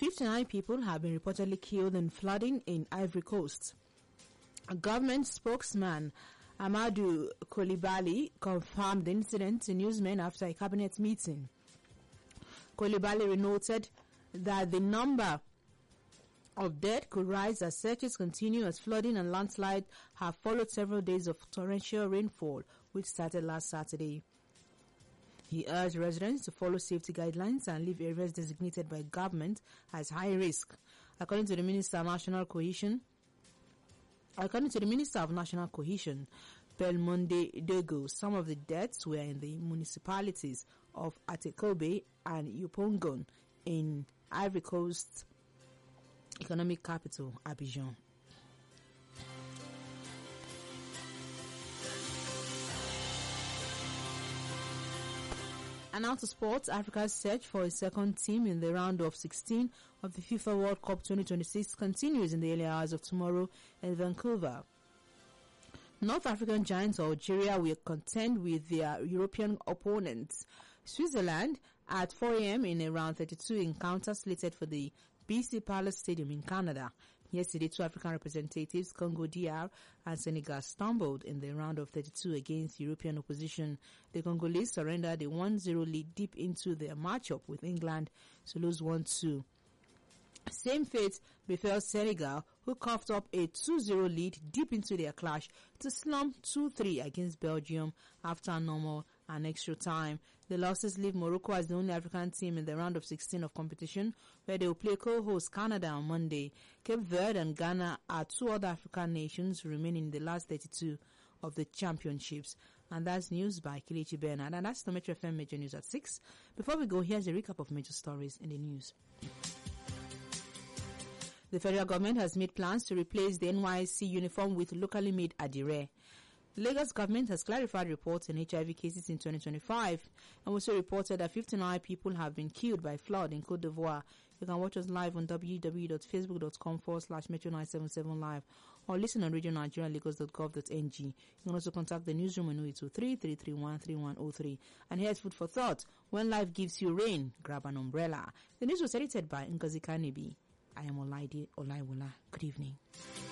59 people have been reportedly killed in flooding in Ivory Coast. A government spokesman, Amadou Coulibaly, confirmed the incident to newsmen after a cabinet meeting. Coulibaly noted that the number of dead could rise as searches continue as flooding and landslide have followed several days of torrential rainfall, which started last Saturday. He urged residents to follow safety guidelines and leave areas designated by government as high risk. According to the Minister of National Cohesion, Belmonde Dogo, some of the deaths were in the municipalities of Atekobe and Upongon in Ivory Coast economic capital, Abidjan. And now to sports. Africa's search for a second team in the round of 16 of the FIFA World Cup 2026 continues in the early hours of tomorrow in Vancouver. North African giants Algeria will contend with their European opponents, Switzerland, at 4 a.m. in a round 32 encounter slated for the BC Palace Stadium in Canada. Yesterday, two African representatives, Congo DR and Senegal, stumbled in the round of 32 against European opposition. The Congolese surrendered a 1-0 lead deep into their matchup with England to lose 1-2. Same fate befell Senegal, who coughed up a 2-0 lead deep into their clash to slump 2-3 against Belgium after normal and extra time. The losses leave Morocco as the only African team in the round of 16 of competition, where they will play co-host Canada on Monday. Cape Verde and Ghana are two other African nations remaining in the last 32 of the championships. And that's news by Kelechi Bernard. And that's the Metro FM Major News at 6. Before we go, here's a recap of major stories in the news. The federal government has made plans to replace the NYSC uniform with locally made adire. The Lagos government has clarified reports in HIV cases in 2025 and also reported that 59 people have been killed by flood in Côte d'Ivoire. You can watch us live on www.facebook.com/Metro977 live or listen on radionigerialagos.gov.ng. You can also contact the newsroom on 0823-331-3103. And here's food for thought. When life gives you rain, grab an umbrella. The news was edited by Ngozi Kanebi. I am Olaide Olaiwola. Good evening.